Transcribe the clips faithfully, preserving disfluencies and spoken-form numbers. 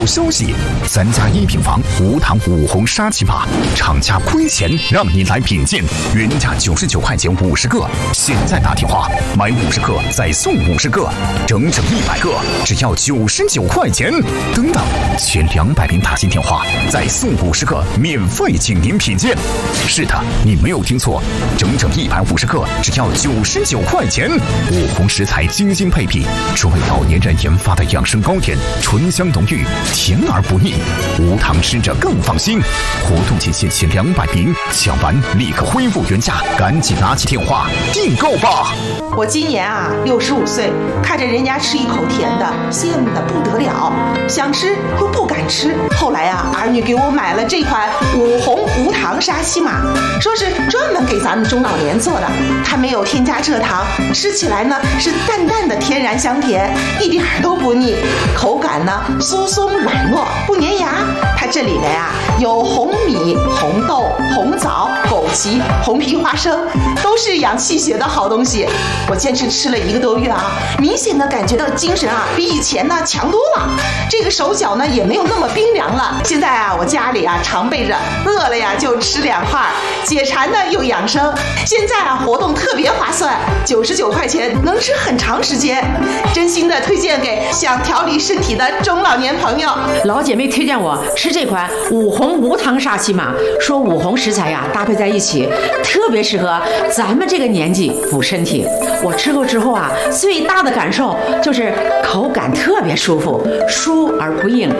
消息，咱家一品房无糖五红沙琪玛，厂家亏钱让你来品鉴，原价九十九块钱五十个，现在打电话买五十克再送五十个，整整一百个，只要九十九块钱。等等，前两百名打进电话再送五十个，免费请您品鉴。是的，你没有听错，整整一百五十克，只要九十九块钱。五红食材精心配比，专为老年人研发的养生糕点，醇香浓郁。甜而不腻，无糖吃着更放心。活动期限前两百名，抢完立刻恢复原价，赶紧拿起电话订购吧！ 我今年啊六十五岁，看着人家吃一口甜的，羡慕的不得了，想吃又不敢吃。后来啊，儿女给我买了这款五红无糖沙琪玛，说是专门给咱们中老年做的，它没有添加蔗糖，吃起来呢是淡淡的天然香甜，一点都不腻，口感呢酥松软糯，不粘牙。它这里面啊有红米、红豆、红枣、枸杞、红皮花生，都是养气血的好东西。我坚持吃了一个多月啊，明显的感觉到精神啊比以前呢强多了，这个手脚呢也没有那么冰凉了。现在啊我家里啊常备着，饿了呀就吃两块，解馋呢又养生。现在啊活动特别划算，九十九块钱能吃很长时间，真心的推荐给想调理身体的中老年朋友。 老姐妹推荐我吃这款五红无糖沙琪玛，说五红食材呀搭配在一起，特别适合咱们这个年纪补身体。我吃过之后啊，最大的感受就是口感特别舒服，酥而不硬。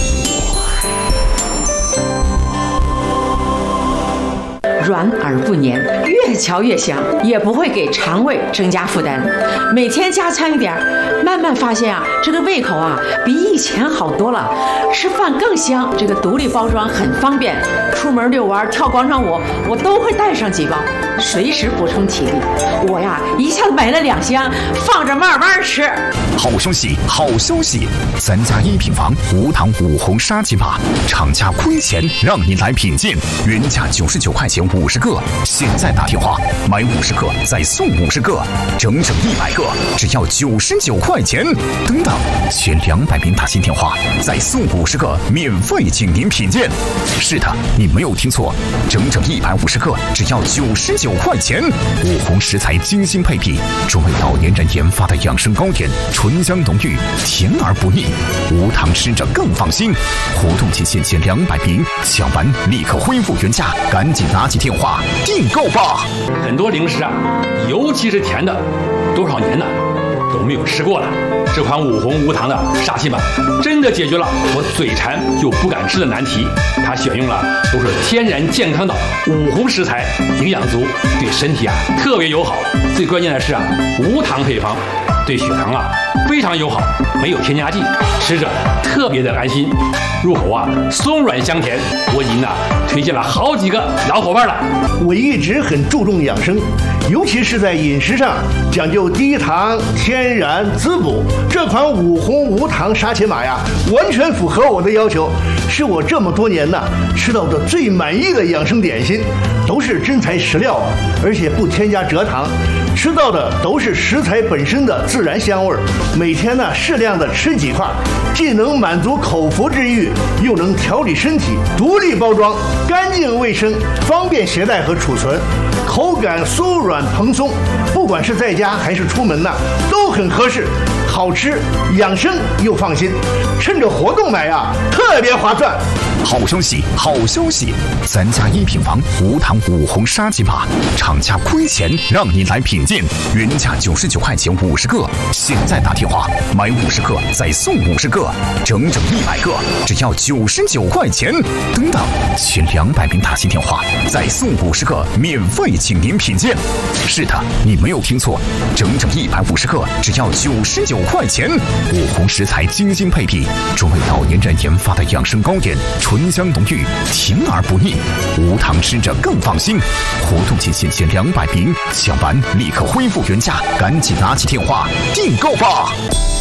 软而不黏，越嚼越香，也不会给肠胃增加负担。每天加餐一点，慢慢发现啊，这个胃口啊比以前好多了，吃饭更香。这个独立包装很方便，出门遛弯、跳广场舞，我都会带上几包，随时补充体力。我呀一下子买了两箱，放着慢慢吃。 好消息，好消息！咱家一品房无糖五红沙琪玛，厂家亏钱让你来品鉴，原价九十九块钱五十个，现在打电话买五十克再送五十个，整整一百个，只要九十九块钱。等等，前两百名打进电话再送五十个，免费请您品鉴。是的，你没有听错，整整一百五十克，只要九十九块钱。五红食材精心配比，专为老年人研发的养生糕点，醇香浓郁，甜而不腻，无糖吃着更放心。活动期限前两百名，抢完立刻恢复原价，赶紧拿起电话订购吧！ 很多零食啊，尤其是甜的，多少年了都没有吃过了。这款五红无糖的沙琪玛真的解决了我嘴馋又不敢吃的难题。它选用了都是天然健康的五红食材，营养足，对身体啊特别友好。最关键的是啊，无糖配方，对血糖啊非常友好，没有添加剂，吃着特别的安心。入口啊松软香甜，我已经啊推荐了好几个老伙伴了。 我一直很注重养生，尤其是在饮食上讲究低糖、天然、滋补。这款五红无糖沙琪玛呀，完全符合我的要求，是我这么多年呢吃到的最满意的养生点心，都是真材实料，而且不添加蔗糖，吃到的都是食材本身的自然香味。每天呢适量的吃几块，既能满足口腹之欲，又能调理身体。独立包装，干净卫生，方便携带和储存，口感酥软蓬松，不管是在家还是出门呢，都很合适。好吃、养生又放心，趁着活动买啊，特别划算。 好消息，好消息！咱家一品房无糖五红沙琪玛，厂家亏钱让你来品鉴，原价九十九块钱五十个，现在打电话买五十克再送五十个，整整一百个，只要九十九块钱。等等，前两百名打进电话再送五十个，免费请您品鉴。是的，你没有听错，整整一百五十个，只要九十九块钱。五红食材精心配比，专为老年人研发的养生糕点，醇香浓郁，甜而不腻，无糖吃着更放心。活动期限前两百名，抢完立刻恢复原价，赶紧拿起电话订购吧！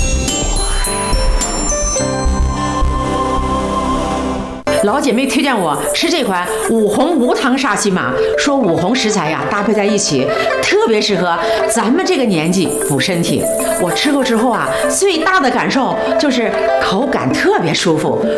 老姐妹推荐我吃这款五红无糖沙琪玛，说五红食材呀搭配在一起，特别适合咱们这个年纪补身体。我吃过之后啊，最大的感受就是口感特别舒服，